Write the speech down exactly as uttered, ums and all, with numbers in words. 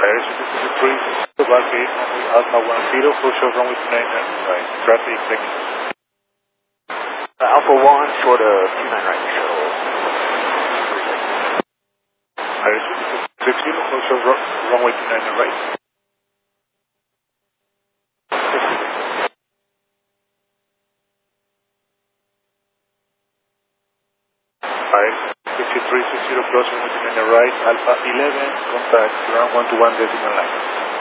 Direction fifty-three, back eight, runway Alpha one zero, full show runway two nine nine, right. Traffic checking. Uh, Alpha one, short of two nine right, show. Direction fifty-three, full show run, runway two nine nine, right. fifty-three sixty, crossing with two nine nine right, Alpha eleven, contact ground one to one decimal line.